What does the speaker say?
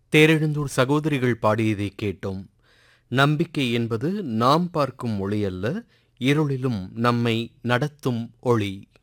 தேரெழுந்தூர் சகோதரிகள் பாடியதை கேட்டோம். நம்பிக்கை என்பது நாம் பார்க்கும் ஒளி அல்ல, இருளிலும் நம்மை நடத்தும் ஒளி.